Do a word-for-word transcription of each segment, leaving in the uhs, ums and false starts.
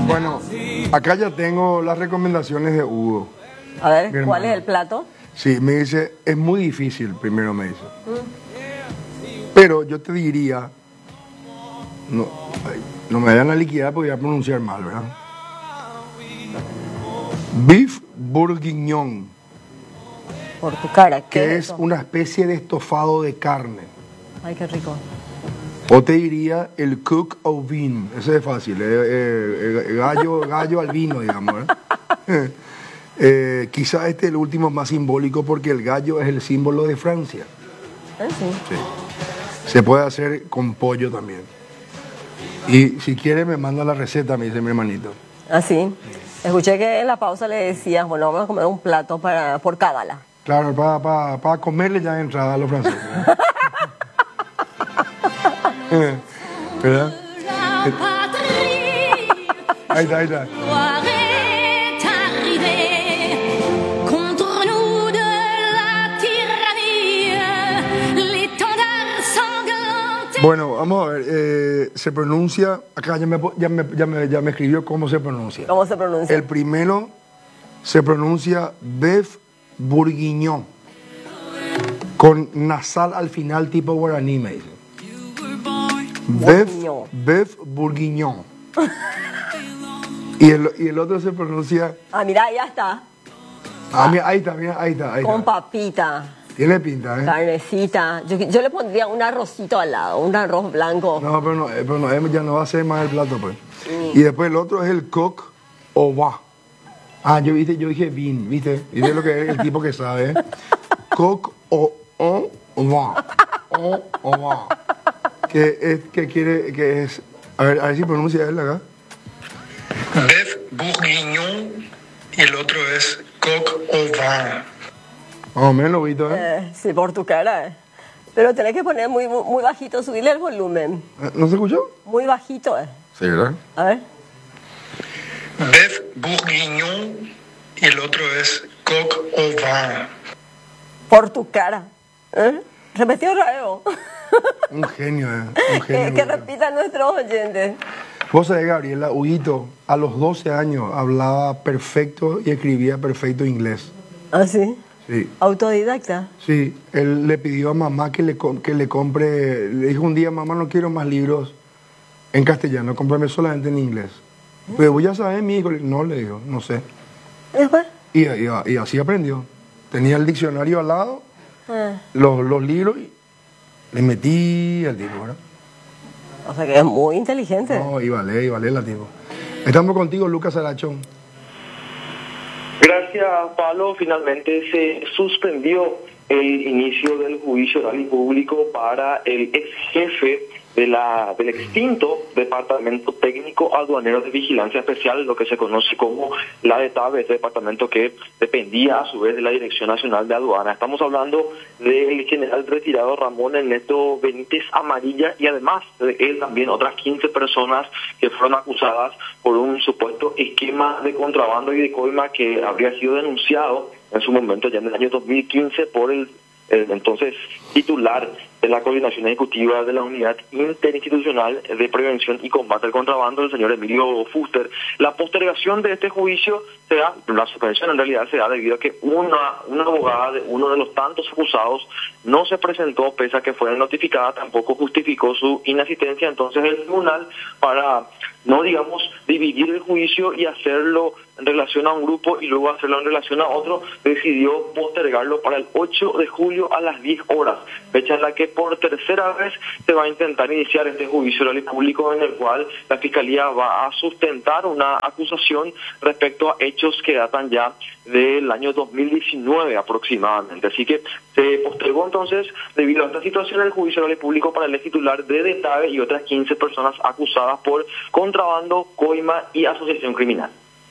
Bueno, acá ya tengo las recomendaciones de Hugo. A ver, ¿cuál es el plato? Sí, me dice, es muy difícil, primero me dice. Mm. Pero yo te diría, no, ay, no me vayan a liquidar porque voy a pronunciar mal, ¿verdad? Beef bourguignon. Por tu cara, ¿qué que es, es una especie de estofado de carne. Ay, qué rico. O te diría el coq au vin, ese es fácil, eh, eh, eh, gallo, gallo al vino, digamos. ¿eh? Eh, quizá este es el último más simbólico porque el gallo es el símbolo de Francia. ¿Eh? Sí. Sí. Se puede hacer con pollo también. Y si quiere me manda la receta, me dice mi hermanito. Ah, sí. Escuché que en la pausa le decías, bueno, vamos a comer un plato para, por cábala. Claro, para pa, pa comerle ya de entrada a los franceses. ¿Verdad? Ahí está, ahí está. Bueno, vamos a ver, eh, se pronuncia, acá ya me, ya, me, ya, me, ya me escribió cómo se pronuncia. ¿Cómo se pronuncia? El primero se pronuncia beef bourguignon, con nasal al final tipo guaraní, me dice. Beef, beef bourguignon. y, el, y el otro se pronuncia... Ah, mira, ya está. Ah, mira, ahí está, mira, ahí está. Ahí con está. papita. Tiene pinta, ¿eh? Carnecita. Yo, yo le pondría un arrocito al lado, un arroz blanco. No, pero no, pero no ya no va a ser más el plato, pues. Sí. Y después el otro es el coq au vin. Ah, yo, ¿viste? Yo dije vin, ¿viste? ¿Viste lo que es el tipo que sabe? ¿eh? Coq au vin. Au vin. Que es, que quiere, que es... A ver, a ver si pronuncia él acá. Beef bourguignon y el otro es coq au vin. Más o menos, Vito, ¿eh? ¿eh? Sí, por tu cara. ¿eh? Pero tenés que poner muy, muy bajito, subirle el volumen. ¿No se escuchó? Muy bajito, ¿eh? Sí, ¿verdad? A ver. Beef bourguignon y el otro es coq au vin. Por tu cara. ¿Eh? Repetió Raeo. Un genio, ¿eh? Un genio. que, que repitan nuestros oyentes. Vos sabés, Gabriela, Huguito, a los doce años hablaba perfecto y escribía perfecto inglés. ¿Ah, sí? Sí. ¿Autodidacta? Sí, él le pidió a mamá que le, que le compre, le dijo un día, mamá, no quiero más libros en castellano, cómprame solamente en inglés. ¿Eh? Pero vos ya sabés, mi hijo, no, le digo, no sé. ¿Después? Y, y, y así aprendió. Tenía el diccionario al lado, ah. los, los libros, y le metí al tipo, ¿verdad? O sea que es muy inteligente. No, y vale, y vale la tipo. Estamos contigo, Lucas Arachón. Gracias, Pablo. Finalmente se suspendió el inicio del juicio oral y público para el ex jefe de la, del extinto Departamento Técnico Aduanero de Vigilancia Especial, lo que se conoce como la DETAV, este departamento que dependía a su vez de la Dirección Nacional de Aduana. Estamos hablando del general retirado Ramón Ernesto Benítez Amarilla y además de él también otras quince personas que fueron acusadas por un supuesto esquema de contrabando y de coima que habría sido denunciado en su momento ya en el año dos mil quince por el el entonces titular de la Coordinación Ejecutiva de la Unidad Interinstitucional de Prevención y Combate al Contrabando, el señor Emilio Fuster. La postergación de este juicio se da, la suspensión en realidad se da debido a que una, una abogada de uno de los tantos acusados no se presentó, pese a que fue notificada, tampoco justificó su inasistencia. Entonces el tribunal, para no digamos dividir el juicio y hacerlo en relación a un grupo y luego hacerlo en relación a otro, decidió postergarlo para el ocho de julio a las diez horas, fecha en la que por tercera vez se va a intentar iniciar este juicio oral y público en el cual la Fiscalía va a sustentar una acusación respecto a hechos que datan ya del año dos mil diecinueve aproximadamente. Así que se postergó entonces, debido a esta situación, el juicio oral y público para el ex titular de DETAVE y otras quince personas acusadas por contrabando, coima y asociación criminal.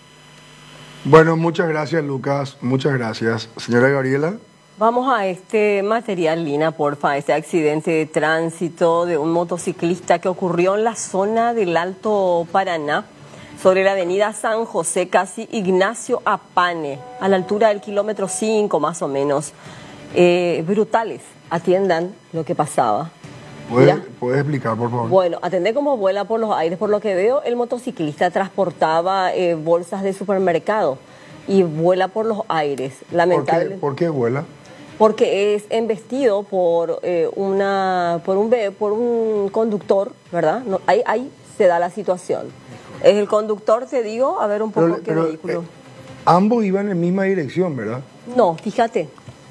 Bueno, muchas gracias, Lucas. Muchas gracias. Señora Gabriela. Vamos a este material, Lina, porfa. Este accidente de tránsito de un motociclista que ocurrió en la zona del Alto Paraná, sobre la avenida San José, casi Ignacio Apane, a la altura del kilómetro cinco más o menos. Eh, brutales. Atiendan lo que pasaba. ¿Puedes, ¿Puedes explicar, por favor? Bueno, atendé cómo vuela por los aires. Por lo que veo, el motociclista transportaba eh, bolsas de supermercado y vuela por los aires. Lamentable. ¿Por qué, ¿Por qué vuela? Porque es embestido por eh, una por un por un conductor, ¿verdad? No, ahí, ahí se da la situación. Es el conductor, te digo, a ver un poco Pero, qué pero, vehículo. eh, ambos iban en misma dirección, ¿verdad? No, fíjate.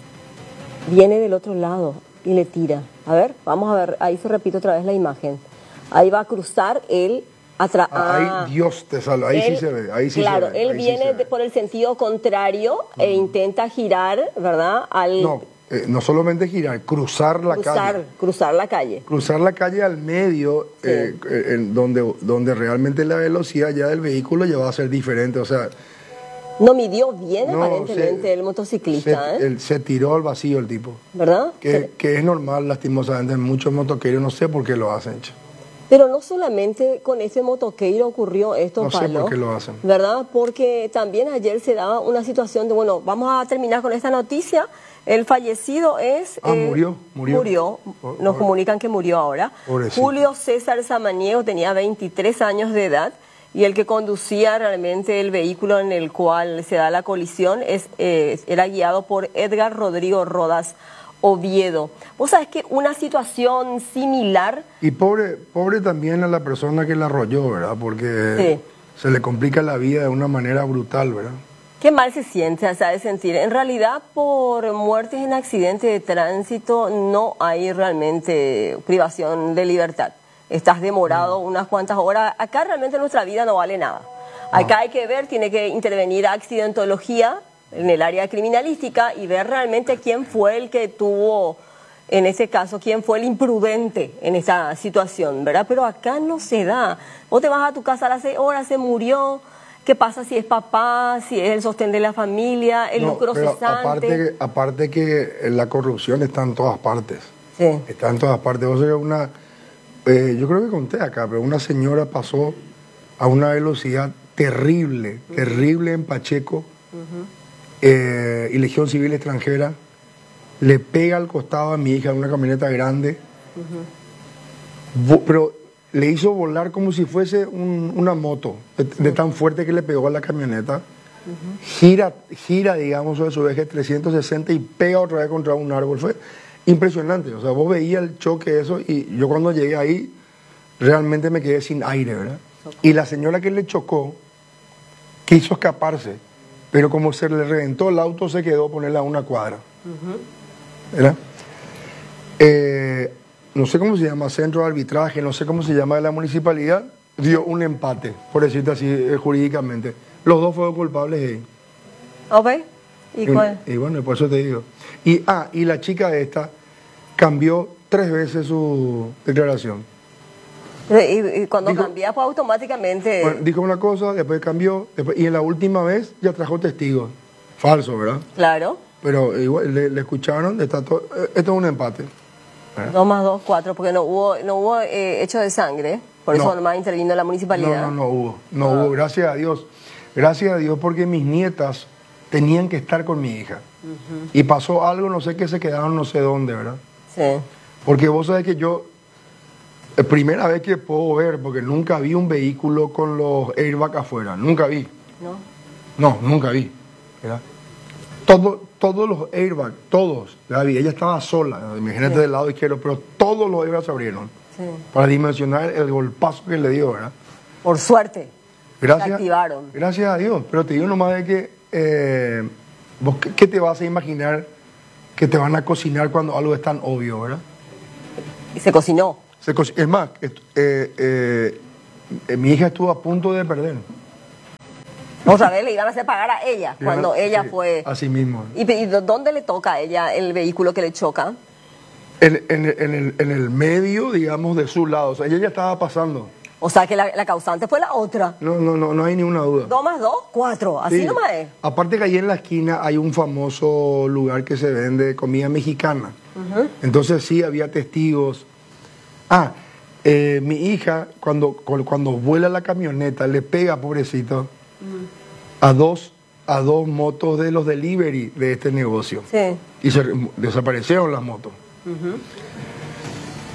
Viene del otro lado y le tira. A ver, vamos a ver, ahí se repite otra vez la imagen. Ahí va a cruzar él atrás. Ah, ahí Dios te salva, ahí él, sí se ve, ahí sí claro, se ve. él ahí viene sí se de, ve. por el sentido contrario e intenta girar, ¿verdad? Al No, eh, no solamente girar, cruzar la cruzar, calle. cruzar la calle. Cruzar la calle al medio, Sí. eh, eh, en donde, donde realmente la velocidad ya del vehículo ya va a ser diferente. O sea, No midió bien no, aparentemente se- el motociclista, se, ¿eh? él se tiró al vacío el tipo. ¿Verdad? Que, que es normal, lastimosamente, en muchos motoqueros, no sé por qué lo hacen. che. Pero no solamente con ese motoqueiro ocurrió esto, No sé Pablo, por qué lo hacen. ¿verdad? Porque también ayer se daba una situación de, bueno, vamos a terminar con esta noticia. El fallecido es... Ah, murió, murió. Murió, Por- nos por- comunican que murió ahora. Pobrecito. Julio César Samaniego tenía veintitrés años de edad y el que conducía realmente el vehículo en el cual se da la colisión es, eh, era guiado por Edgar Rodrigo Rodas Oviedo. Vos sabés que una situación similar... Y pobre, pobre también a la persona que la arrolló, ¿verdad? Porque Sí. se le complica la vida de una manera brutal, ¿verdad? Qué mal se siente, se ha de sentir. En realidad, por muertes en accidente de tránsito no hay realmente privación de libertad. Estás demorado unas cuantas horas. Acá realmente nuestra vida no vale nada. Acá hay que ver, tiene que intervenir accidentología en el área criminalística y ver realmente quién fue el que tuvo, en ese caso, quién fue el imprudente en esa situación, ¿verdad? Pero acá no se da. Vos te vas a tu casa a las seis horas, se murió. ¿Qué pasa si es papá, si es el sostén de la familia, el No, lucro pero cesante? aparte, que- aparte que la corrupción está en todas partes. Sí. Está en todas partes. O sea, una, eh, yo creo que conté acá, pero una señora pasó a una velocidad terrible, uh-huh. terrible en Pacheco, uh-huh. eh, y Legión Civil Extranjera, le pega al costado a mi hija en una camioneta grande, uh-huh. pero le hizo volar como si fuese un, una moto, de, de tan fuerte que le pegó a la camioneta. Uh-huh. Gira, gira, digamos, sobre su eje trescientos sesenta y pega otra vez contra un árbol. Fue impresionante. O sea, vos veías el choque, eso, y yo cuando llegué ahí, realmente me quedé sin aire, ¿verdad? Okay. Y la señora que le chocó, quiso escaparse, pero como se le reventó el auto, se quedó a ponerla a una cuadra. Uh-huh. ¿Verdad? Eh, no sé cómo se llama, centro de arbitraje, no sé cómo se llama de la municipalidad, dio un empate, por decirte así, eh, jurídicamente. Los dos fueron culpables ahí. Ok. ¿Y cuál? Y, y bueno, por eso te digo. Y, ah, y la chica esta cambió tres veces su declaración. Y, y cuando dijo, cambia, pues automáticamente... Bueno, dijo una cosa, después cambió, después, y en la última vez ya trajo testigos. Falso, ¿verdad? Claro. Pero igual le, le escucharon, está todo, esto es un empate. ¿verdad? Dos más dos, cuatro, porque no hubo, no hubo eh, hecho de sangre, por eso no. nomás intervino la municipalidad. No, no, no hubo, no ah. hubo, gracias a Dios. Gracias a Dios porque mis nietas tenían que estar con mi hija. Uh-huh. Y pasó algo, no sé qué, se quedaron no sé dónde, ¿verdad? Sí. Porque vos sabés que yo, es primera vez que puedo ver, porque nunca vi un vehículo con los airbags afuera, nunca vi. ¿No? No, nunca vi, ¿verdad? Todo, todos los airbags, todos, la vi, ella estaba sola, imagínate sí. del lado izquierdo, pero todos los airbags se abrieron. Sí. Para dimensionar el golpazo que le dio, ¿verdad? Por suerte. Gracias, se activaron. Gracias a Dios, pero te digo nomás de que, eh, vos, ¿qué te vas a imaginar que te van a cocinar cuando algo es tan obvio, ¿verdad? Y se cocinó. Se co es más, eh, eh, eh, mi hija estuvo a punto de perder. O sea, le iban a hacer pagar a ella cuando a, ella sí, fue... Así mismo. ¿Y, ¿Y dónde le toca a ella el vehículo que le choca? En, en, en, el, en el medio, digamos, de su lado. O sea, ella ya estaba pasando. O sea, que la, la causante fue la otra. No, no, no, no hay ninguna duda. Dos más dos, cuatro. Así sí. nomás es. Aparte que ahí en la esquina hay un famoso lugar que se vende comida mexicana. Uh-huh. Entonces sí, había testigos. Ah, eh, mi hija, cuando, cuando vuela la camioneta, le pega, pobrecito, uh-huh. a dos a dos motos de los delivery de este negocio. Sí. Y se desaparecieron las motos. Uh-huh.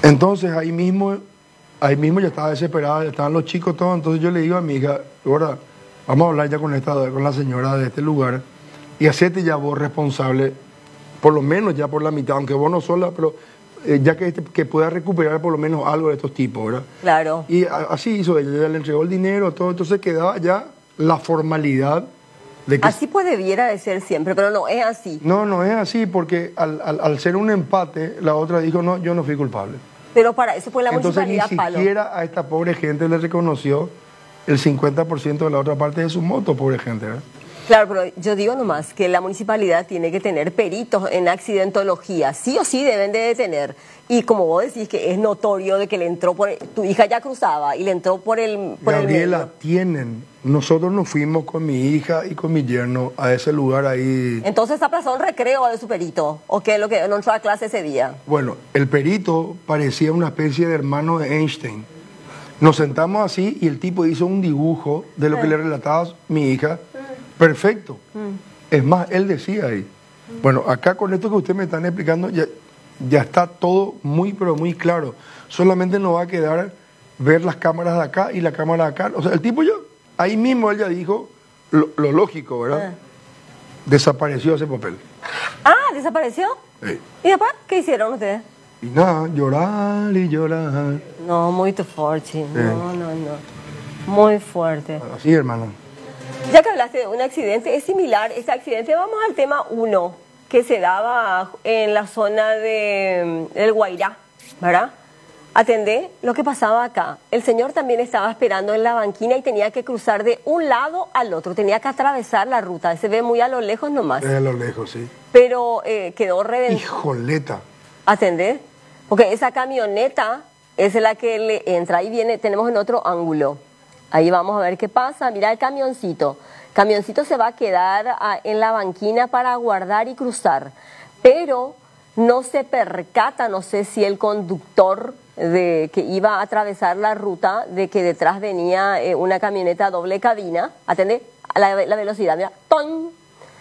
Entonces ahí mismo, ahí mismo ya estaba desesperada, ya estaban los chicos todos, entonces yo le digo a mi hija, ahora vamos a hablar ya con esta, con la señora de este lugar y hacete ya vos responsable, por lo menos ya por la mitad, aunque vos no sola, pero eh, ya que, este, que pueda recuperar por lo menos algo de estos tipos, ¿verdad? Claro. Y a, así hizo ella, ella le entregó el dinero, todo, entonces quedaba ya la formalidad de que... Así pues debiera de ser siempre, pero no, es así. No, no es así, porque al, al, al ser un empate, la otra dijo, no, yo no fui culpable. Pero para eso fue la Entonces ni municipalidad palo. siquiera a esta pobre gente le reconoció el cincuenta por ciento de la otra parte de su moto, pobre gente, ¿verdad? Claro, pero yo digo nomás que la municipalidad tiene que tener peritos en accidentología, sí o sí deben de tener. Y como vos decís que es notorio de que le entró por... Tu hija ya cruzaba y le entró por el por Gabriela, el medio. tienen. Nosotros nos fuimos con mi hija y con mi yerno a ese lugar ahí. Entonces aplazó un recreo de su perito, ¿o qué es lo que no entró a clase ese día? Bueno, el perito parecía una especie de hermano de Einstein. Nos sentamos así y el tipo hizo un dibujo de lo que le relataba mi hija. Perfecto. Es más, él decía ahí. Bueno, acá con esto que usted me están explicando ya, ya está todo muy, pero muy claro. Solamente nos va a quedar ver las cámaras de acá y la cámara de acá. O sea, el tipo ya, ahí mismo él ya dijo lo, lo lógico, ¿verdad? Ah. Desapareció ese papel. Ah, ¿desapareció? Sí. ¿Y después qué hicieron ustedes? Y nada, llorar y llorar. No, muy fuerte. No, no, no. Muy fuerte. Así, hermano. Ya que hablaste de un accidente, es similar este accidente. Vamos al tema uno, que se daba en la zona de, del Guairá, ¿verdad? Atendé lo que pasaba acá. El señor también estaba esperando en la banquina y tenía que cruzar de un lado al otro. Tenía que atravesar la ruta. Se ve muy a lo lejos nomás. De lo lejos, sí. Pero eh, quedó reventado. Hijoleta. ¿Atendés? Porque esa camioneta es la que le entra. Ahí viene, tenemos en otro ángulo. Ahí vamos a ver qué pasa. Mira el camioncito. Camioncito se va a quedar a, en la banquina para guardar y cruzar. Pero no se percata, no sé si el conductor de que iba a atravesar la ruta, de que detrás venía eh, una camioneta doble cabina. ¿Atendés? La, la velocidad, mira. ¡Ton!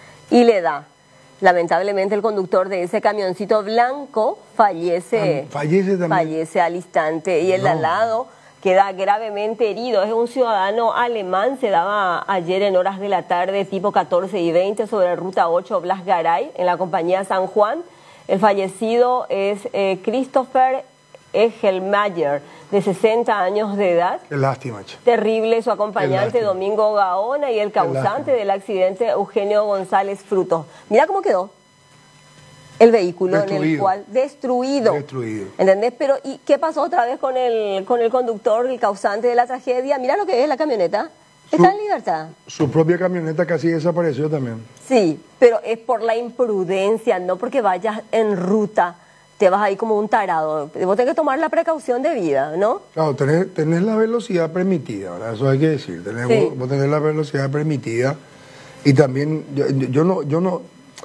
Y le da. Lamentablemente el conductor de ese camioncito blanco fallece, Ah, fallece también. fallece al instante y el de al No. lado queda gravemente herido. Es un ciudadano alemán, se daba ayer en horas de la tarde, tipo catorce y veinte, sobre ruta ocho Blas Garay, en la compañía San Juan. El fallecido es eh, Christopher Egelmayer, de sesenta años de edad. Qué lástima, che. Terrible su acompañante lástima. Domingo Gaona y el causante lástima. del accidente Eugenio González Frutos. Mira cómo quedó el vehículo en el Destruido. cual destruido. Destruido. ¿Entendés? Pero ¿y qué pasó otra vez con el con el conductor, el causante de la tragedia? Mira lo que es la camioneta. Está Su- en libertad. Su propia camioneta casi desapareció también. Sí, pero es por la imprudencia, no porque vayas en ruta, te vas ahí como un tarado. Vos tenés que tomar la precaución de vida, ¿no? Claro, tenés, tenés la velocidad permitida, ¿verdad? Eso hay que decir. Tenés, Sí. vos, vos tenés la velocidad permitida y también yo, yo- yo no, yo no,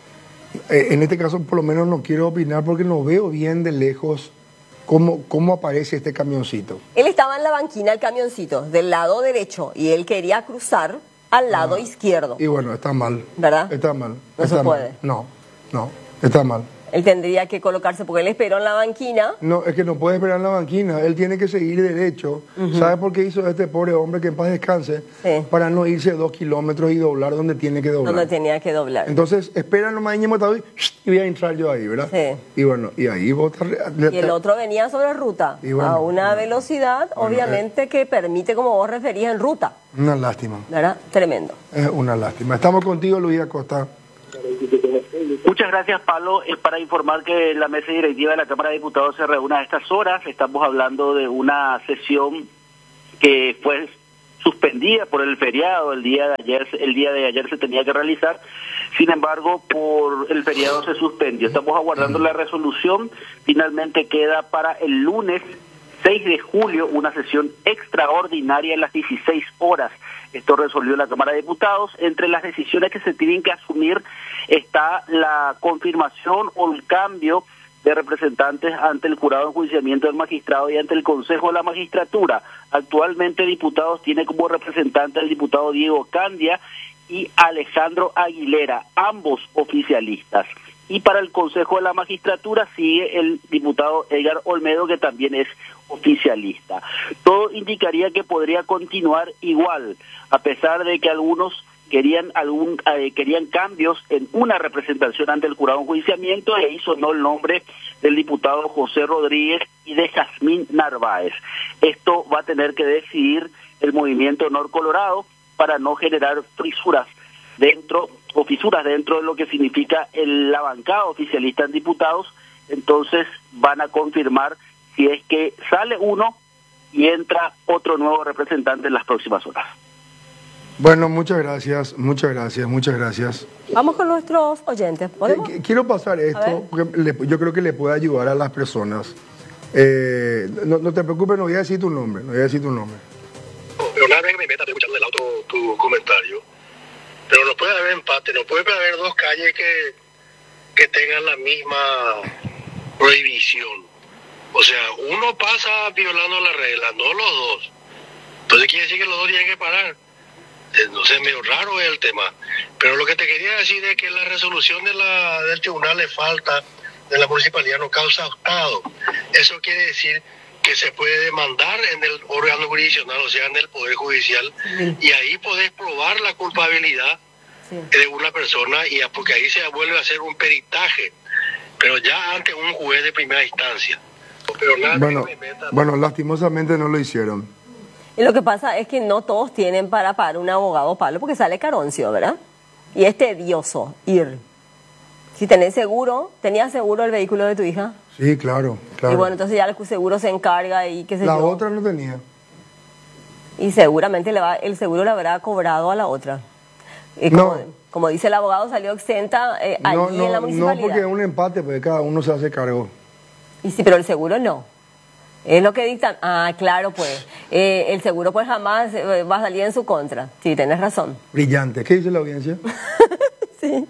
eh, en este caso por lo menos no quiero opinar porque no veo bien de lejos cómo, cómo aparece este camioncito. Él estaba en la banquina, el camioncito, del lado derecho, y él quería cruzar al lado izquierdo. Y bueno, está mal. ¿Verdad? Está mal. No está se mal. puede. No, no, está mal. Él tendría que colocarse, porque él esperó en la banquina. No, es que no puede esperar en la banquina, él tiene que seguir derecho. ¿Sabe por qué hizo este pobre hombre que en paz descanse? Sí. Para no irse dos kilómetros y doblar donde tiene que doblar. Donde tenía que doblar. Entonces, espera nomás y matado y voy a entrar yo ahí, ¿verdad? Sí. Y bueno, y ahí vos te- Y el otro venía sobre ruta, Y bueno, a una bueno. velocidad, Bueno, obviamente, que permite, como vos referís, en ruta. Una lástima, ¿Verdad? Tremendo. es una lástima. Estamos contigo, Luis Acosta. Muchas gracias, Pablo. Es para informar que la mesa directiva de la Cámara de Diputados se reúne a estas horas. Estamos hablando de una sesión que fue suspendida por el feriado. El día de ayer, el día de ayer se tenía que realizar. Sin embargo, por el feriado se suspendió. Estamos aguardando la resolución. Finalmente queda para el lunes seis de julio una sesión extraordinaria a las dieciséis horas. Esto resolvió la Cámara de Diputados. Entre las decisiones que se tienen que asumir está la confirmación o el cambio de representantes ante el jurado de enjuiciamiento del magistrado y ante el Consejo de la Magistratura. Actualmente Diputados tiene como representante al diputado Diego Candia y Alejandro Aguilera, ambos oficialistas. Y para el Consejo de la Magistratura sigue el diputado Edgar Olmedo, que también es oficialista. Todo indicaría que podría continuar igual, a pesar de que algunos querían algún eh, querían cambios en una representación ante el jurado de enjuiciamiento, e ahí sonó el nombre del diputado José Rodríguez y de Jazmín Narváez. Esto va a tener que decidir el movimiento Honor Colorado para no generar fisuras dentro o fisuras dentro de lo que significa el, la bancada oficialista en diputados. Entonces van a confirmar si es que sale uno y entra otro nuevo representante en las próximas horas. Bueno, muchas gracias, muchas gracias, muchas gracias. Vamos con nuestros oyentes. ¿Podemos? Quiero pasar esto, porque le, yo creo que le puede ayudar a las personas. Eh, no, no te preocupes, no voy a decir tu nombre, no voy a decir tu nombre. Pero una vez que me meta, estoy escuchando del auto tu comentario. Pero no puede haber empate, no puede haber dos calles que, que tengan la misma prohibición. O sea, uno pasa violando la regla, no los dos. Entonces quiere decir que los dos tienen que parar. Entonces es medio raro el tema. Pero lo que te quería decir es que la resolución de la, del tribunal de falta de la municipalidad no causa estado. Eso quiere decir que se puede demandar en el órgano jurisdiccional, o sea, en el Poder Judicial, sí. Y ahí podés probar la culpabilidad, sí, de una persona, y porque ahí se vuelve a hacer un peritaje, pero ya ante un juez de primera instancia. Pero nada, bueno, que me meta, bueno, lastimosamente no lo hicieron. Y lo que pasa es que no todos tienen para pagar un abogado, Pablo, porque sale caroncio, ¿verdad? Y es tedioso ir. Si tenés seguro, ¿tenías seguro el vehículo de tu hija? Sí, claro, claro. Y bueno, entonces ya el seguro se encarga y qué sé La yo. otra no tenía. Y seguramente le va, el seguro le habrá cobrado a la otra. Y como, No. como dice el abogado, salió exenta eh, allí No, no, en la municipalidad. no, porque es un empate, porque cada uno se hace cargo. Y sí, pero el seguro no. Es lo que dictan. Ah, claro, pues. Eh, el seguro pues jamás eh, va a salir en su contra. Sí, tenés razón. Brillante. ¿Qué dice la audiencia? Sí.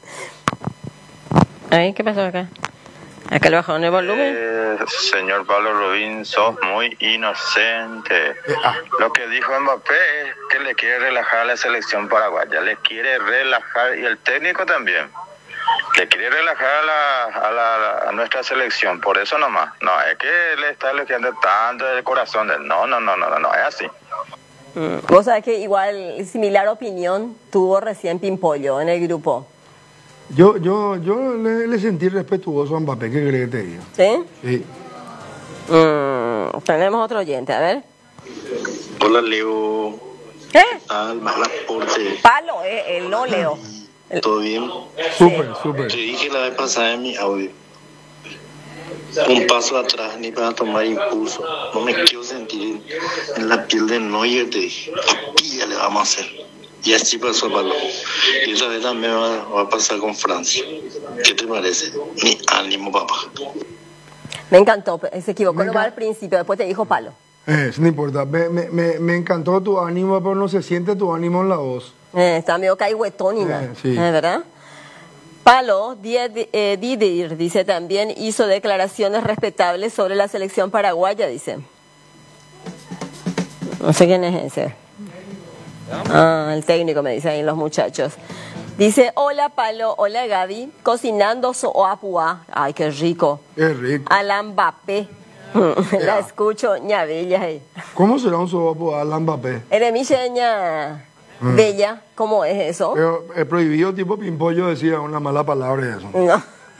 Ay, ¿qué pasó acá? Acá le bajaron el volumen. Eh, señor Pablo Rubín, sos muy inocente. Eh, ah. Lo que dijo Mbappé es que le quiere relajar a la selección paraguaya. Le quiere relajar, y el técnico también. Le quiere relajar a, la, a, la, a nuestra selección. Por eso nomás. No, es que le está elogiando tanto el corazón. De, no, no, no, no, no, no, es así. Mm. Vos sabés que igual, similar opinión tuvo recién Pimpollo en el grupo. Yo, yo, yo le, le sentí respetuoso a Mbappé, ¿qué crees que te diga? ¿Sí? Sí. Mm, tenemos otro oyente, a ver. Hola, Leo. ¿Qué? Al Malaporte. Palo, eh, el no Leo. El... ¿Todo bien? Súper, súper. Te dije la vez pasada en mi audio. Un paso atrás ni para tomar impulso. No me quiero sentir en la piel de Neuer, te dije. Aquí ya le vamos a hacer. Y así pasó, Pablo. Y esa vez también va, va a pasar con Francia. ¿Qué te parece? Mi ánimo, papá. Me encantó, se equivocó Me nomás encan- al principio, después te dijo Palo. Eh, eso no importa. Me, me, me, me encantó tu ánimo, pero no se siente tu ánimo en la voz. Eh, está medio caigüetónina, Eh, sí. ¿eh, ¿verdad? Palo, Die- eh, Didier, dice también, hizo declaraciones respetables sobre la selección paraguaya, dice. No sé quién es ese. Ah, el técnico, me dicen ahí los muchachos. Dice, hola Palo, hola Gaby, cocinando soapua. Ay, qué rico. Es rico. Alan Mbappé. La escucho, ña bella. eh. ¿Cómo será un sobapo a Alan Mbappé? Eremiche, ña bella, ¿cómo es eso? Pero es prohibido, tipo Pimpollo decía una mala palabra y eso. No.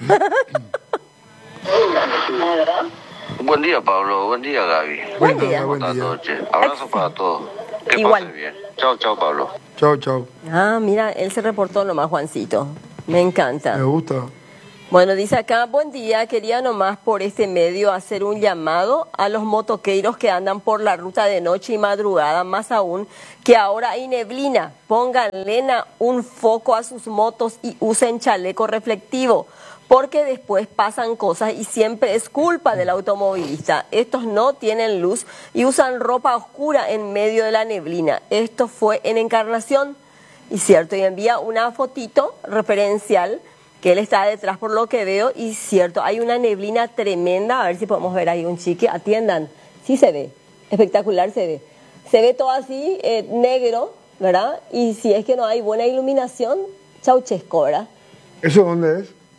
Buen día, Pablo. Buen día, Gaby. Buen día. Buen Buenas día. noches. Abrazo para todos. Que Igual. pase bien. Chao, chao, Pablo. Chao, chao. Ah, mira, él se reportó nomás, Juancito. Me encanta. Me gusta. Bueno, dice acá, buen día, quería nomás por este medio hacer un llamado a los motoqueiros que andan por la ruta de noche y madrugada, más aún que ahora hay neblina. Pónganle na- un foco a sus motos y usen chaleco reflectivo, porque después pasan cosas y siempre es culpa del automovilista. Estos no tienen luz y usan ropa oscura en medio de la neblina. Esto fue en Encarnación, y cierto, y envía una fotito referencial que él está detrás por lo que veo, y cierto, hay una neblina tremenda. A ver si podemos ver ahí un chique, atiendan, sí se ve, espectacular se ve, se ve todo así, eh, negro, ¿verdad? Y si es que no hay buena iluminación, chauchesco, ¿verdad? ¿Eso dónde es?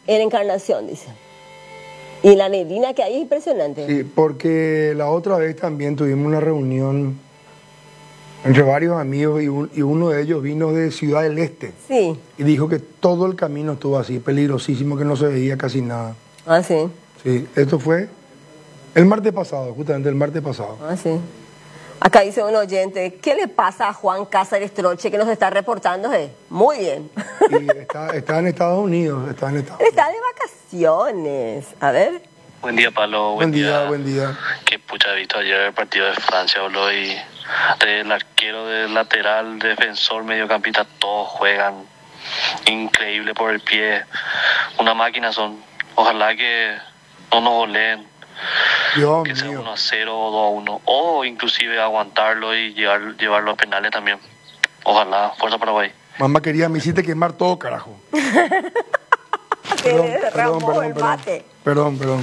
En Encarnación, dice. Y la neblina que hay es impresionante. Sí, porque la otra vez también tuvimos una reunión entre varios amigos y, un, y uno de ellos vino de Ciudad del Este. Sí. Y dijo que todo el camino estuvo así, peligrosísimo, que no se veía casi nada. Ah, sí. Sí, esto fue el martes pasado, justamente el martes pasado. Ah, sí. Acá dice un oyente, ¿qué le pasa a Juan Cáceres Troche que nos está reportando? Eh? Muy bien. Y está, está en Estados Unidos, está en Estados Él está de vacaciones. A ver. Buen día, Pablo. Buen, buen día, día, buen día. Que pucha, he visto ayer el partido de Francia, boludo, y el arquero, del lateral, defensor, mediocampista, todos juegan increíble por el pie. Una máquina son. Ojalá que no nos goleen. Dios que sea mío. uno a cero o dos a uno. O inclusive aguantarlo y llevar, llevarlo a penales también. Ojalá. Fuerza Paraguay. Mamá quería, me hiciste quemar todo, carajo. perdón, perdón, perdón, perdón, perdón, perdón.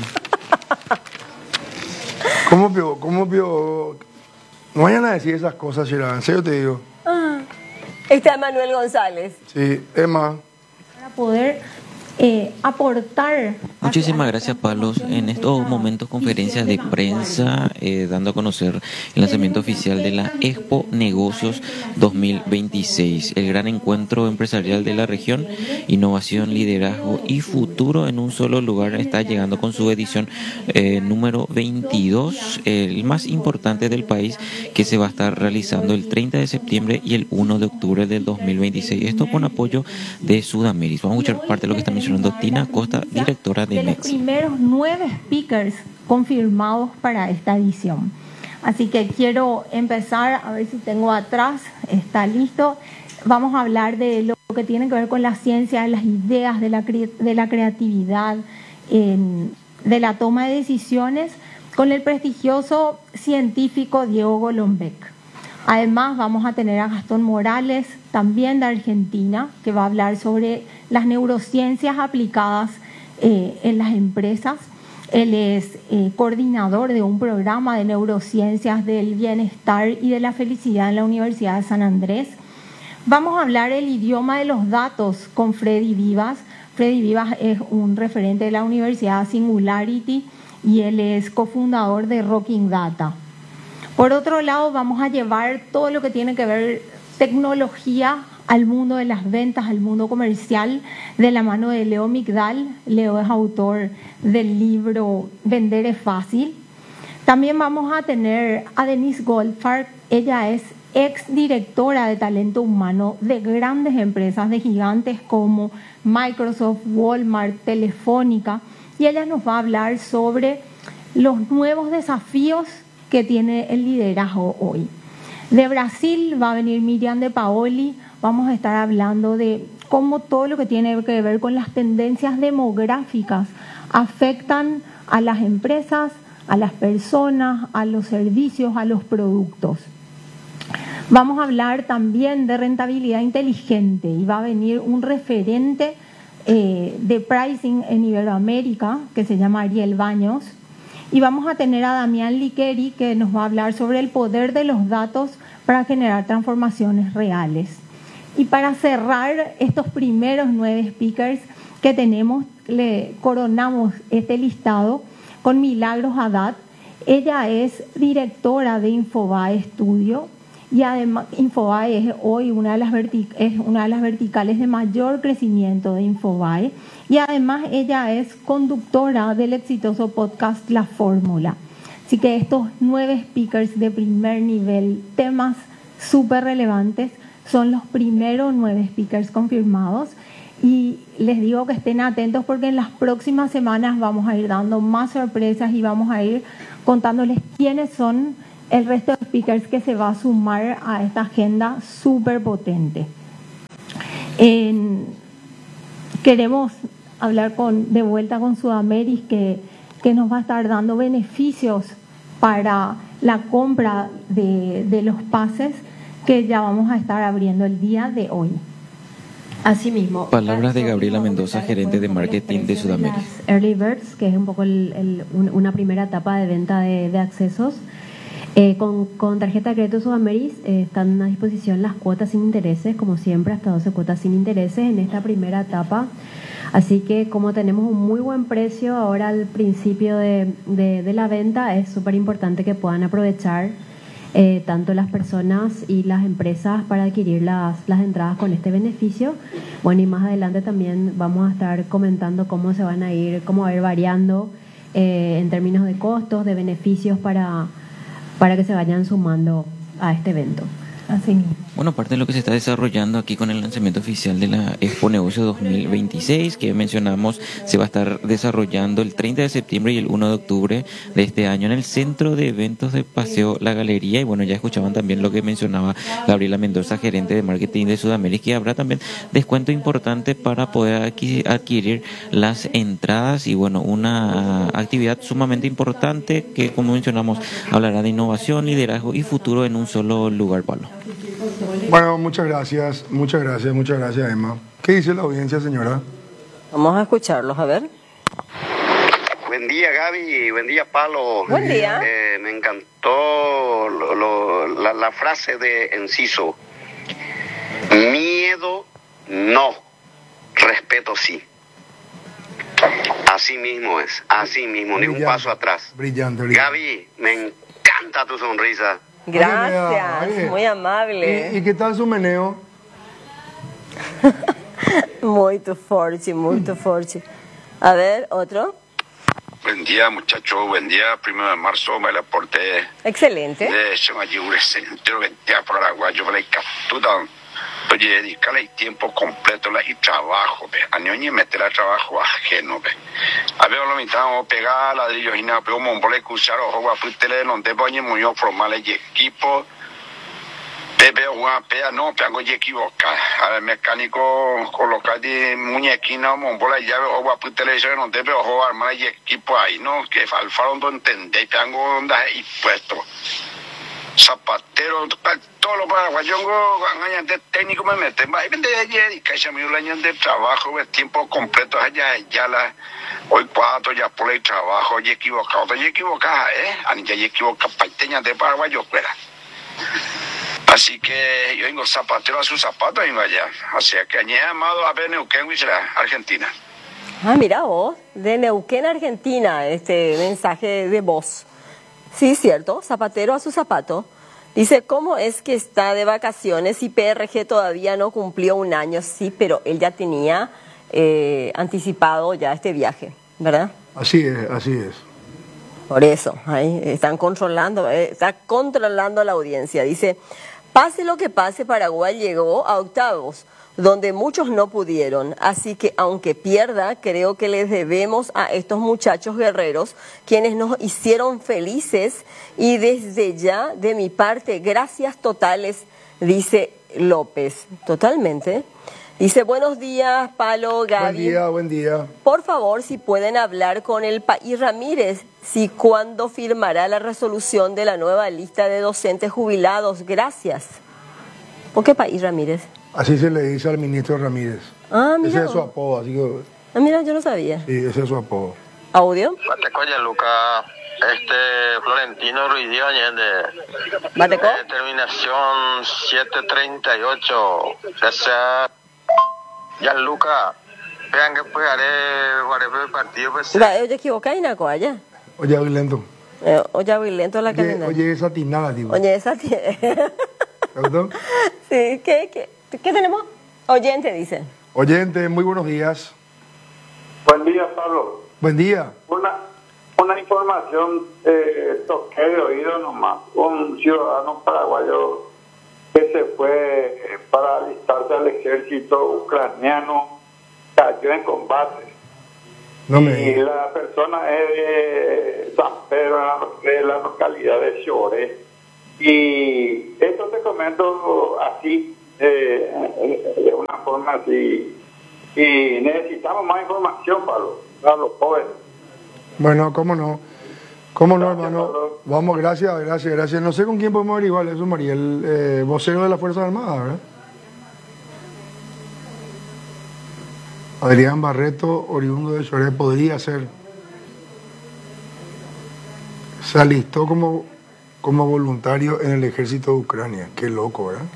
¿Cómo vio? ¿Cómo vio? No vayan a decir esas cosas, Shira. En serio te digo. Ah, está Manuel González. Sí, Emma. Para poder eh, aportar. Muchísimas gracias, Pablo. En estos momentos, conferencias de prensa eh, dando a conocer el lanzamiento oficial de la Expo Negocios dos mil veintiséis, el gran encuentro empresarial de la región, innovación, liderazgo y futuro en un solo lugar. Está llegando con su edición eh, número veintidós, el más importante del país, que se va a estar realizando el treinta de septiembre y el uno de octubre del dos mil veintiséis. Esto con apoyo de Sudameris. Vamos a escuchar parte de lo que está mencionando Tina Costa, directora de de los primeros nueve speakers confirmados para esta edición. Así que quiero empezar, a ver si tengo atrás, está listo. Vamos a hablar de lo que tiene que ver con la ciencia, de las ideas, de la, de la creatividad, eh, de la toma de decisiones, con el prestigioso científico Diego Golombek. Además, vamos a tener a Gastón Morales, también de Argentina, que va a hablar sobre las neurociencias aplicadas eh, en las empresas. Él es eh, coordinador de un programa de neurociencias del bienestar y de la felicidad en la Universidad de San Andrés. Vamos a hablar el idioma de los datos con Freddy Vivas. Freddy Vivas es un referente de la Universidad Singularity y él es cofundador de Rocking Data. Por otro lado, vamos a llevar todo lo que tiene que ver tecnología al mundo de las ventas, al mundo comercial, de la mano de Leo Migdal. Leo es autor del libro Vender es fácil. También vamos a tener a Denise Goldfarb. Ella es ex directora de talento humano de grandes empresas, de gigantes como Microsoft, Walmart, Telefónica, y ella nos va a hablar sobre los nuevos desafíos que tiene el liderazgo hoy. De Brasil va a venir Miriam de Paoli. Vamos a estar hablando de cómo todo lo que tiene que ver con las tendencias demográficas afectan a las empresas, a las personas, a los servicios, a los productos. Vamos a hablar también de rentabilidad inteligente y va a venir un referente eh, de pricing en Iberoamérica que se llama Ariel Baños. Y vamos a tener a Damián Liqueri, que nos va a hablar sobre el poder de los datos para generar transformaciones reales. Y para cerrar estos primeros nueve speakers que tenemos, le coronamos este listado con Milagros Haddad. Ella es directora de Infobae Studio y además Infobae es hoy una de las vertic- es una de las verticales de mayor crecimiento de Infobae. Y además ella es conductora del exitoso podcast La Fórmula. Así que estos nueve speakers de primer nivel, temas súper relevantes, son los primeros nueve speakers confirmados. Y les digo que estén atentos porque en las próximas semanas vamos a ir dando más sorpresas y vamos a ir contándoles quiénes son el resto de speakers que se va a sumar a esta agenda súper potente. En, queremos hablar con, de vuelta con Sudameris, que, que nos va a estar dando beneficios para la compra de, de los pases que ya vamos a estar abriendo el día de hoy. Asimismo. Palabras de Gabriela Mendoza, gerente de marketing de Sudameris. Early Birds, que es un poco el, el, una primera etapa de venta de, de accesos. Eh, con, con tarjeta de crédito Sudameris eh, están a disposición las cuotas sin intereses, como siempre, hasta doce cuotas sin intereses en esta primera etapa. Así que como tenemos un muy buen precio ahora al principio de, de, de la venta, es súper importante que puedan aprovechar eh, tanto las personas y las empresas para adquirir las, las entradas con este beneficio. Bueno, y más adelante también vamos a estar comentando cómo se van a ir, cómo va a ir variando eh, en términos de costos, de beneficios para... para que se vayan sumando a este evento. Así mismo. Bueno, parte de lo que se está desarrollando aquí con el lanzamiento oficial de la Expo Negocio dos mil veintiséis, que mencionamos, se va a estar desarrollando el treinta de septiembre y el uno de octubre de este año en el Centro de Eventos de Paseo La Galería. Y bueno, ya escuchaban también lo que mencionaba Gabriela Mendoza, gerente de marketing de Sudamérica, que habrá también descuento importante para poder adquirir las entradas. Y bueno, una actividad sumamente importante que, como mencionamos, hablará de innovación, liderazgo y futuro en un solo lugar, Pablo. Bueno, muchas gracias, muchas gracias, muchas gracias, Emma. ¿Qué dice la audiencia, señora? Vamos a escucharlos, a ver. Buen día, Gaby, buen día, Pablo. Buen día. Eh, me encantó lo, lo, la, la frase de Enciso. Miedo no, respeto sí. Así mismo es, así mismo, brillante, ni un paso atrás. Brillante, brillante. Gaby, me encanta tu sonrisa. Gracias, oye, oye, muy amable. ¿Y, ¿Y qué tal su meneo? Muy forte, muy forte. A ver, otro. Buen día, muchachos. Buen día. Primero de marzo me la porté. Excelente. De hecho, allí un centro que te ha paraguayo para la captura. Oye, dedicarle tiempo completo y trabajo, ve. A niño meter a trabajo ajeno, ve. A ver, lo mitad, pegar ladrillos y nada, pero como un bole cruzar, ojo, guaputele, no te pones muy formales y equipo. Pepe, una pea, no, peango y equivocar. Al mecánico, colocar de muñequina, monbola y llave, ojo, guaputele, eso no te veo, ojo, armar y equipo ahí, ¿no? Que alfaron no entendéis, peango, onda y puesto. Zapatero, todo lo paraguayos, años de técnico me meten, va y vende allí, que se me dio años de trabajo, el tiempo completo allá, ya la, hoy cuatro, ya por el trabajo, y equivocado, y equivocado, eh, ani ya equivocado, paiteña de paraguayos, fuera. Así que yo vengo zapatero a sus zapatos y vaya, o sea que añé amado a ver Neuquén, Argentina. Ah, mira vos, de Neuquén, Argentina, este mensaje de voz. Sí, cierto, zapatero a su zapato. Dice, ¿cómo es que está de vacaciones y P R G todavía no cumplió un año? Sí, pero él ya tenía eh, anticipado ya este viaje, ¿verdad? Así es, así es. Por eso, ahí están controlando, eh, está controlando la audiencia. Dice, pase lo que pase, Paraguay llegó a octavos, donde muchos no pudieron. Así que aunque pierda, creo que les debemos a estos muchachos guerreros, quienes nos hicieron felices, y desde ya, de mi parte, gracias totales, dice López. Totalmente. Dice, buenos días, Palo, Gaby. Buen día, buen día. Por favor, si pueden hablar con el País Ramírez, si cuándo firmará la resolución de la nueva lista de docentes jubilados. Gracias. ¿Por qué País Ramírez? Así se le dice al ministro Ramírez. Ah, mira. Ese es su apodo, así que... Ah, mira, yo no sabía. Sí, ese es su apodo. ¿Audio? Batecoya, Luca. Este, Florentino Ruiz Díaz, de... ¿Bateco? De terminación siete treinta y ocho. O sea, ya, Luca. Vean que pues haré, haré el partido, pues... Oye, equivocá y naco allá. Oye, voy lento. Eh, oye, voy lento la Oye, cadena. oye, esa tinada, tío. Oye, esa tinada. ¿Perdón? Sí, ¿qué, qué, ¿qué tenemos? Oyente, dice. Oyente, muy buenos días. Buen día, Pablo. Buen día. Una, una información, eh, toqué de oído nomás. Un ciudadano paraguayo que se fue eh, para alistarse al ejército ucraniano cayó en combate. No me y la persona es de San Pedro, de la localidad de Choré. Y esto te comento así, eh, de una forma así. Y necesitamos más información para los, para los jóvenes. Bueno, cómo no. Cómo no, hermano. Vamos, gracias, gracias, gracias. No sé con quién podemos averiguar eso, Mariel, eh, vocero de las Fuerzas Armadas, ¿verdad? Adrián Barreto, oriundo de Choré, podría ser. Se alistó como como voluntario en el ejército de Ucrania. Qué loco, ¿verdad?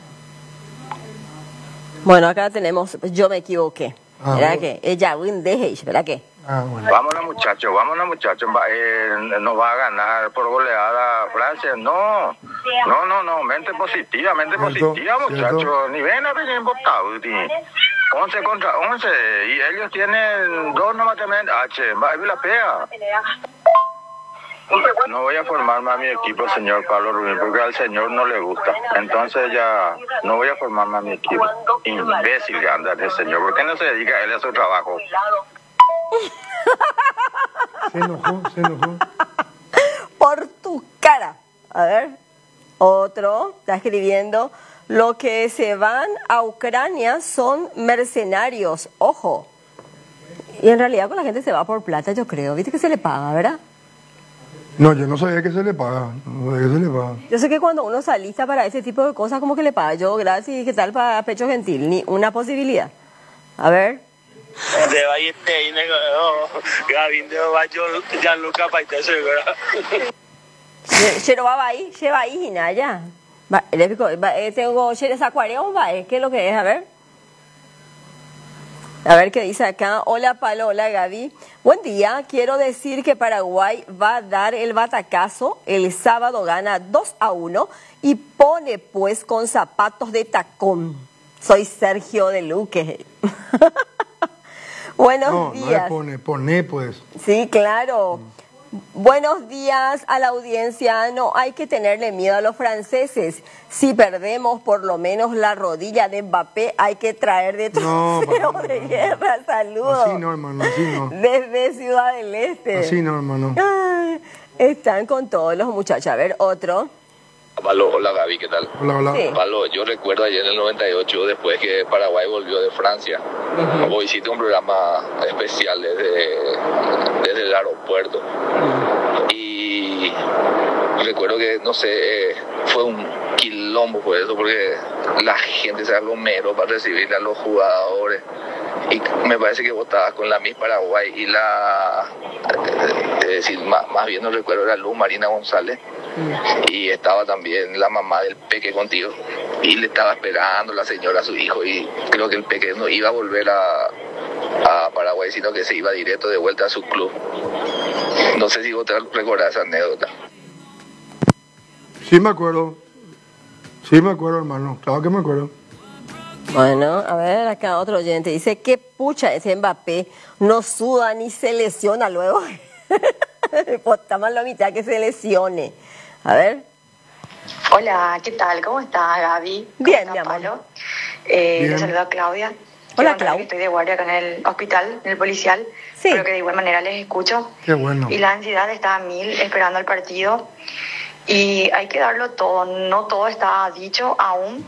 Bueno, acá tenemos, yo me equivoqué. Ah, ¿Verdad vos- que? Ella, ¿verdad que? Ah, bueno. Vámonos muchachos, vámonos muchachos, Va- eh, nos va a ganar por goleada Francia. No, no, no, no, mente positiva, mente Cierto, positiva muchachos, cierto. ni ven a venir votado. once contra once y ellos tienen dos nomás también. H, va a la pega. No voy a formar más mi equipo, señor Pablo Rubín, porque al señor no le gusta. Entonces ya no voy a formar más mi equipo. Imbécil que anda ese señor. ¿Por qué no se dedica él a su trabajo? Se enojó, se enojó. Por tu cara. A ver, otro está escribiendo, lo que se van a Ucrania son mercenarios, ojo. Y en realidad con la gente se va por plata, yo creo. ¿Viste que se le paga, verdad? No, yo no sabía que se le paga. No sabía que se le paga. Yo sé que cuando uno se alista para ese tipo de cosas, como que le paga. Yo, gracias, y qué tal para Pecho Gentil, ni una posibilidad. A ver. De Valle Teine, Gavin de Bayo, Gianluca Paitese, ¿verdad? Pero va ahí, lleva ahí, Ginaya. Va, le pico, va, eh, tengo Cheres Acuarium, va, eh, ¿qué es lo que es? A ver. A ver qué dice acá. Hola, Palo, hola, Gaby. Buen día. Quiero decir que Paraguay va a dar el batacazo. El sábado gana dos a uno y pone pues con zapatos de tacón. Soy Sergio de Luque. Buenos No, no días. le pone, pone pues. Sí, claro. Buenos días a la audiencia. No hay que tenerle miedo a los franceses. Si perdemos por lo menos la rodilla de Mbappé, hay que traer de No, trofeo papá, de guerra. Saludos. Así no, hermano, así no. Desde Ciudad del Este. Así no, hermano. Ay, están con todos los muchachos. A ver, otro. Pablo, hola Gaby, ¿qué tal? Hola, hola. Sí. Pablo, yo recuerdo ayer en el noventa y ocho, después que Paraguay volvió de Francia, vos hiciste un programa especial desde, desde el aeropuerto. Y recuerdo que, no sé, eh, fue un quilombo por eso, porque la gente se aglomeró para recibir a los jugadores. Y me parece que vos estabas con la Miss Paraguay y la, es decir, más, más bien no recuerdo, era Luz Marina González. Y estaba también la mamá del Peque contigo. Y le estaba esperando la señora a su hijo. Y creo que el Peque no iba a volver a, a Paraguay, sino que se iba directo de vuelta a su club. No sé si vos te recordás esa anécdota. Sí me acuerdo. Sí me acuerdo, hermano. Claro que me acuerdo. Bueno, a ver, acá otro oyente dice, qué pucha ese Mbappé, no suda ni se lesiona luego. Pues está mal la mitad que se lesione. A ver. Hola, ¿qué tal? ¿Cómo está Gaby? ¿Cómo Bien, está, mi amor. Pablo? Eh, Bien. Le saludo a Claudia. Hola, Quiero contarles Clau. que estoy de guardia acá en el hospital, en el policial. Sí. Pero que de igual manera les escucho. Qué bueno. Y la ansiedad está a mil esperando el partido. Y hay que darlo todo. No todo está dicho aún.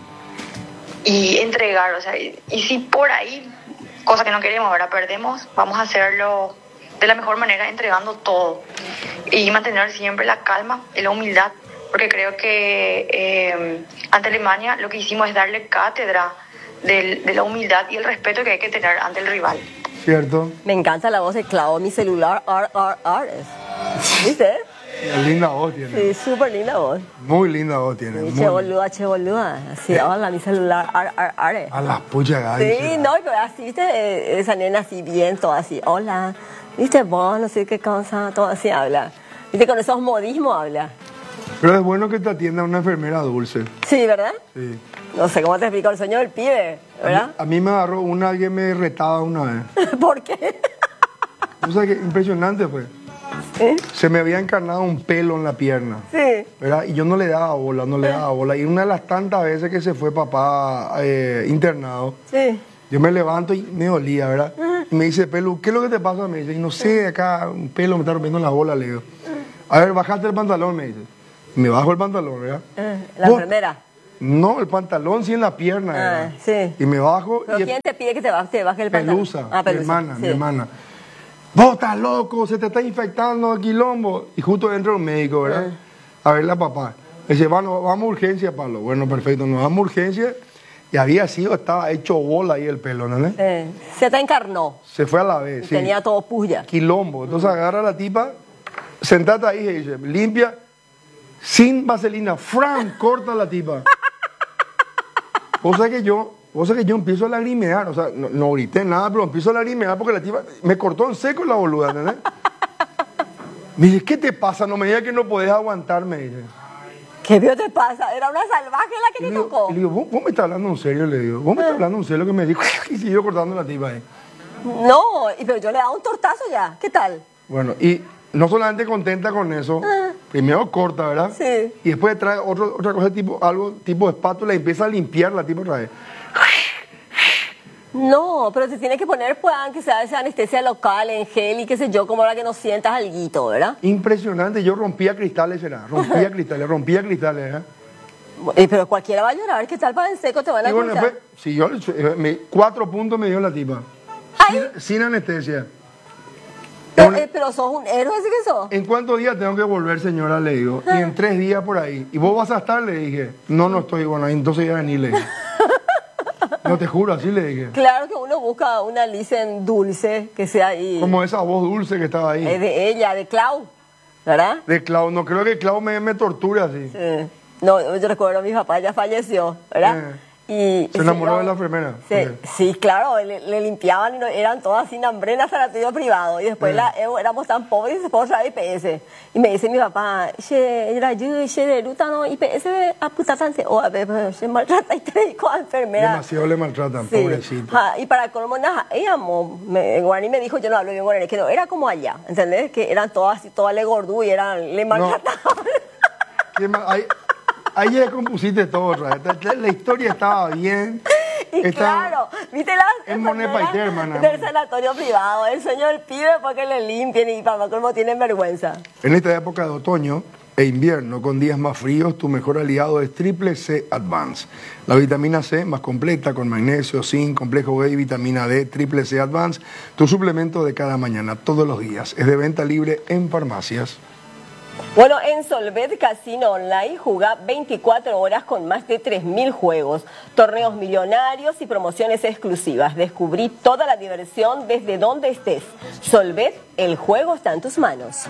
Y entregar, o sea, y, y si por ahí, cosa que no queremos, ahora perdemos, vamos a hacerlo de la mejor manera, entregando todo. Y mantener siempre la calma y la humildad, porque creo que eh, ante Alemania lo que hicimos es darle cátedra del- de la humildad y el respeto que hay que tener ante el rival. ¿Cierto? Me encanta la voz de Clau, mi celular, ar, ar, ar. ¿Viste? Linda voz tiene. Sí, súper linda voz. Muy linda voz tiene. Sí, Muy che boluda, che boluda. Así, hola, mi celular, ar, ar, ar. A las puchas, Gaby. Sí, no, pero así, viste, eh, esa nena así bien, todo así, hola, viste vos, no sé qué cosa, todo así habla. Viste, con esos modismos habla. Pero es bueno que te atienda una enfermera dulce. Sí, ¿verdad? Sí. No sé cómo te explico el sueño del pibe, ¿verdad? A mí me agarró una, alguien me retaba una vez. ¿Por qué? O sea, que impresionante fue. Se me había encarnado un pelo en la pierna. Sí. ¿Verdad? Y yo no le daba bola, no le daba bola. Y una de las tantas veces que se fue papá eh, internado, Sí. yo me levanto y me dolía, ¿verdad? Y me dice, Pelu, ¿qué es lo que te pasa? Me dice, y no sé, acá un pelo me está rompiendo la bola, le digo. A ver, bajate el pantalón, me dice. Y me bajo el pantalón, ¿verdad? Eh, la Vos- enfermera. No, el pantalón sí en la pierna, Ah, ¿verdad? sí. Y me bajo ¿Pero y quién te pide que te baje, te baje el pantalón? Pelusa, Ah, mi Pelusa. hermana, sí. mi hermana. Vos estás loco, se te está infectando el quilombo. Y justo entra un médico, ¿verdad? A verle a papá. Dice, bueno, vamos a urgencia, Pablo. Bueno, perfecto, nos vamos a urgencia. Y había sido, estaba hecho bola ahí el pelo, ¿no? Eh, se te encarnó. Se fue a la vez, Y sí. tenía todo puya. Quilombo. Entonces agarra a la tipa, sentate ahí y dice, limpia. sin vaselina. Fran, corta la tipa. O sea que yo, o sea que yo empiezo a lagrimear, o sea, no, no grité nada, pero empiezo a lagrimear porque la tipa me cortó en seco la boluda, ¿entendés? Me dice, ¿qué te pasa? No me digas que no podés aguantarme, dice. ¿Qué vio te pasa? Era una salvaje la que Y te le digo, tocó. y le digo, ¿vos, vos me estás hablando en serio? Le digo, vos me estás hablando en serio que me dijo, y siguió cortando la tipa ahí. No, y pero yo le he dado un tortazo ya. ¿Qué tal? Bueno, y no solamente contenta con eso, Ah. primero corta, ¿verdad? Sí. Y después trae otro, otra cosa tipo, algo tipo de espátula y empieza a limpiar la tipa otra vez. No, pero se tiene que poner, pues, aunque sea esa anestesia local, en gel y qué sé yo, como para que no sientas alguito, ¿verdad? Impresionante, yo rompía cristales, ¿verdad? Rompía cristales, rompía cristales, ¿verdad? Eh, pero cualquiera va a llorar, ¿qué tal para en seco? Te van a Y bueno, cruzar. después, si yo, eh, me- cuatro puntos me dio la tipa. Sin, sin anestesia. Pero, eh, pero sos un héroe, ¿sí que sos? ¿En cuántos días tengo que volver, señora? Le digo. Y en tres días por ahí. ¿Y vos vas a estar? Le dije. No, no estoy. Bueno, entonces ya vení, le dije. No, te juro, así le dije. Claro que uno busca una licen dulce que sea ahí. Como esa voz dulce que estaba ahí. Eh, de ella, de Clau, ¿verdad? De Clau. No creo que Clau me, me torture así. Sí. No, yo recuerdo a mi papá, ya falleció, ¿verdad? Eh. Y Se enamoró yo- de la enfermera. Sí, Ok. sí, claro, le, le limpiaban y no- eran todas sin hambre en sanatorio privado. Y después Eh. la, eh, éramos tan pobres y se fue otra I P S. Y me dice mi papá, "She, era yo, she, de ruta no, I P S a puta tanse, o a ver, se maltrata y te dijo a enfermera. Demasiado le maltratan, Sí. pobrecito. Ja, y para colmo, nada, ella, mo- me, Guaraní me dijo, yo no hablo bien guaraní, que no, era como allá, ¿entendés? Que eran todas así, todas le gordú y eran, le maltrataban. ¿Qué más? Ahí, ahí ya compusiste todo otra vez. La, la historia estaba bien. Y Estaba- claro, ¿viste las Es Monet Paité, hermana. del sanatorio privado? El sueño del pibe para que le limpien y para colmo tienen vergüenza. En esta época de otoño e invierno, con días más fríos, tu mejor aliado es Triple C Advance. La vitamina C más completa con magnesio, zinc, complejo B y vitamina D. Triple C Advance, tu suplemento de cada mañana, todos los días. Es de venta libre en farmacias. Bueno, en Solvet Casino Online jugá veinticuatro horas con más de tres mil juegos, torneos millonarios y promociones exclusivas. Descubrí toda la diversión desde donde estés. Solvet, el juego está en tus manos.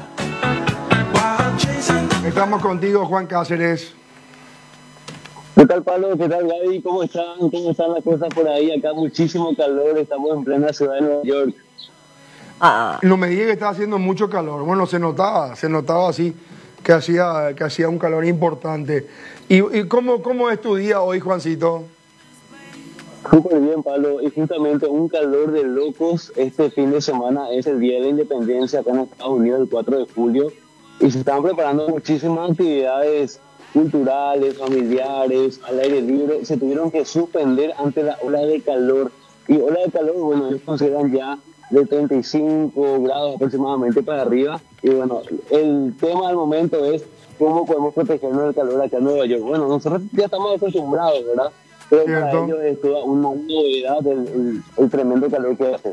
Estamos contigo, Juan Cáceres. ¿Qué tal, Pablo? ¿Qué tal, Gaby? ¿Cómo están? ¿Cómo están las cosas por ahí? Acá muchísimo calor, estamos en plena ciudad de Nueva York. No me digas que está haciendo mucho calor. Bueno, se notaba, se notaba así, que hacía, que hacía un calor importante. ¿Y, y cómo, cómo es tu día hoy, Juancito? Súper bien, Pablo. Y justamente un calor de locos. Este fin de semana es el Día de la Independencia acá en Estados Unidos, el cuatro de julio. Y se están preparando muchísimas actividades culturales, familiares, al aire libre. Se tuvieron que suspender ante la ola de calor. Y ola de calor, bueno, ellos consideran ya de treinta y cinco grados aproximadamente para arriba. Y bueno, el tema del momento es cómo podemos protegernos del calor acá en Nueva York. Bueno, nosotros ya estamos acostumbrados, ¿verdad? Pero para Cierto. ellos es toda una novedad el, el, el tremendo calor que hace.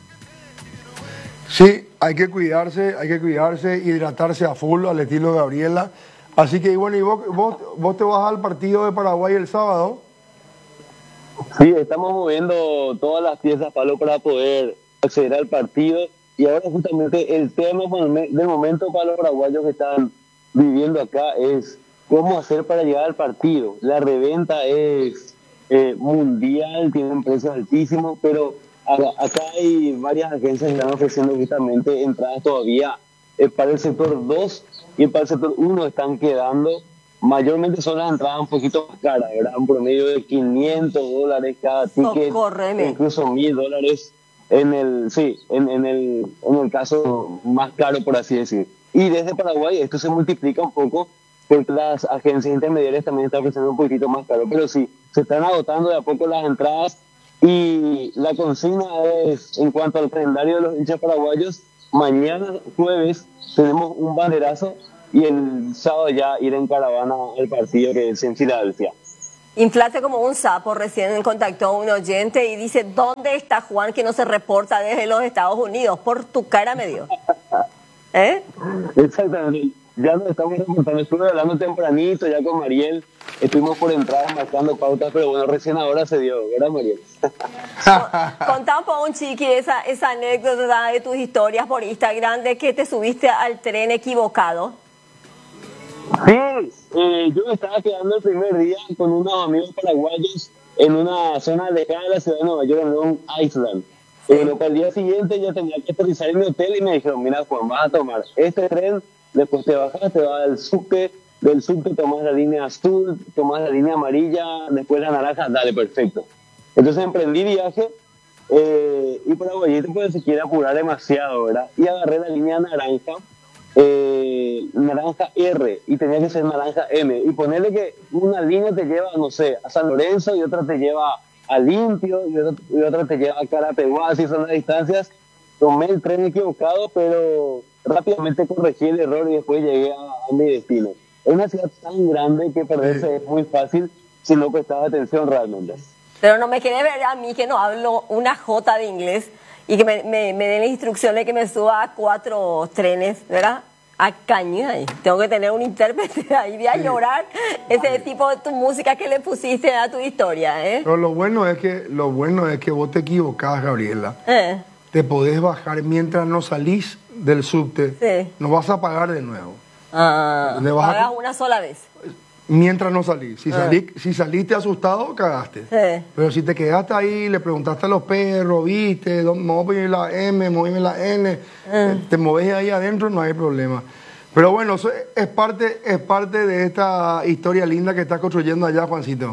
Sí, hay que cuidarse, hay que cuidarse, hidratarse a full al estilo Gabriela. Así que, bueno, ¿y vos, vos, vos te vas al partido de Paraguay el sábado? Sí, estamos moviendo todas las piezas, Pablo, para poder acceder al partido. Y ahora justamente el tema del momento para los paraguayos que están viviendo acá es cómo hacer para llegar al partido. La reventa es eh, mundial, tienen precios altísimos, pero a- acá hay varias agencias que están ofreciendo justamente entradas todavía eh, para el sector dos y para el sector uno están quedando. Mayormente son las entradas un poquito más caras, ¿verdad? Un promedio de quinientos dólares cada ticket, Socórreme. incluso mil dólares en el, sí, en, en el, en el caso más caro, por así decir. Y desde Paraguay esto se multiplica un poco porque las agencias intermediarias también están ofreciendo un poquitito más caro, pero sí, se están agotando de a poco las entradas y la consigna es, en cuanto al calendario de los hinchas paraguayos, mañana jueves tenemos un banderazo y el sábado ya ir en caravana al partido que es en Filadelfia. Inflaste como un sapo, recién contactó a un oyente y dice, ¿dónde está Juan que no se reporta desde los Estados Unidos? Por tu cara me dio. ¿Eh? Exactamente, ya nos estamos reportando, estuve hablando tempranito ya con Mariel, estuvimos por entradas marcando pautas, pero bueno, recién ahora se dio, ¿verdad, Mariel? Contá un poco, un chiqui, esa, esa anécdota de tus historias por Instagram de que te subiste al tren equivocado. Sí, eh, yo me estaba quedando el primer día con unos amigos paraguayos en una zona lejana de la ciudad de Nueva York, en Long Island. Sí. Eh, al día siguiente ya tenía que aterrizar en mi hotel y me dijeron, mira Juan, vas a tomar este tren, después te bajas, te vas al subte, del subte tomas la línea azul, tomas la línea amarilla, después la naranja, dale, perfecto. Entonces emprendí viaje eh, y Paraguayito pues se quiere apurar demasiado, ¿verdad? Y agarré la línea naranja, eh, naranja R, y tenía que ser naranja M, y ponerle que una línea te lleva, no sé, a San Lorenzo y otra te lleva a Limpio y otra, y otra te lleva a Carapeguá, así son las distancias. Tomé el tren equivocado, pero rápidamente corregí el error y después llegué a, a mi destino. Es una ciudad tan grande que perderse sí. es muy fácil si no prestaba atención realmente. Pero no me quiere ver a mí que no hablo una jota de inglés y que me, me, me den la instrucción de que me suba a cuatro trenes, ¿verdad? A Cañay. Tengo que tener un intérprete ahí, voy a sí. llorar ese tipo de tu música que le pusiste a tu historia, ¿eh? Pero lo bueno es que, lo bueno es que vos te equivocás, Gabriela. ¿Eh? Te podés bajar mientras no salís del subte. Sí. No vas a pagar de nuevo. Ah, pagas a... una sola vez. Mientras no salís. Si, salí, eh. si saliste asustado, cagaste. Sí. Pero si te quedaste ahí, le preguntaste a los perros, viste, móveme la M, móveme la N, eh. te moves ahí adentro, no hay problema. Pero bueno, eso es parte, es parte de esta historia linda que estás construyendo allá, Juancito.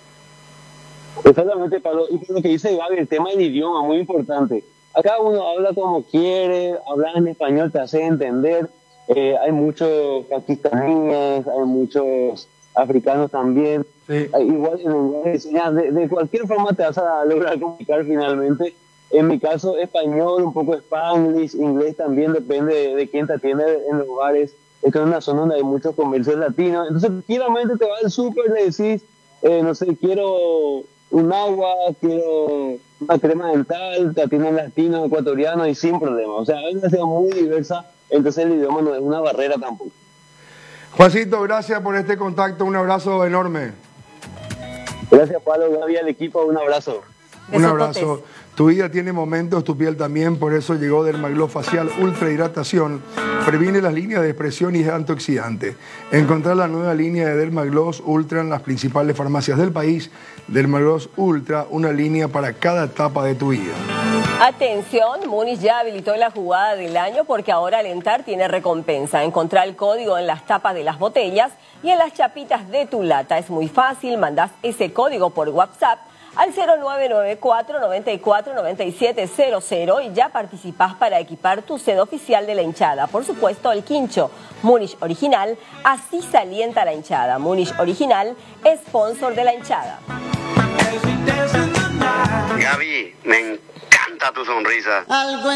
Exactamente, Pablo. Y por lo que dice Gaby, el tema del idioma, muy importante. Acá uno habla como quiere, hablar en español te hace entender. Eh, hay muchos pakistaníes, hay muchos africanos también. Sí. Igual en lenguaje de, de cualquier forma te vas a lograr comunicar finalmente. En mi caso, español, un poco spanglish, inglés también, depende de, de quién te atiende en los bares. Esto es una zona donde hay muchos comercios latinos. Entonces, tranquilamente te vas al súper, le decís, eh, no sé, quiero un agua, quiero una crema dental, te atienden latinos, ecuatorianos y sin problema. O sea, es una ciudad muy diversa, entonces el idioma no es una barrera tampoco. Juancito, gracias por este contacto, un abrazo enorme. Gracias, Pablo, Gaby, al equipo, un abrazo. Un abrazo. Tu vida tiene momentos, tu piel también, por eso llegó Dermaglow Facial Ultra Hidratación. Previene las líneas de expresión y es antioxidante. Encontrar la nueva línea de Dermaglow Ultra en las principales farmacias del país. Dermaglow Ultra, una línea para cada etapa de tu vida. Atención, Múnich ya habilitó la jugada del año porque ahora Alentar tiene recompensa. Encontrar el código en las tapas de las botellas y en las chapitas de tu lata. Es muy fácil, mandás ese código por WhatsApp al cero nueve nueve cuatro, nueve cuatro, nueve siete cero cero y ya participás para equipar tu sed oficial de la hinchada. Por supuesto, el quincho Múnich Original, así se alienta la hinchada. Múnich Original, sponsor de la hinchada. Gaby, me encanta tu sonrisa. Algo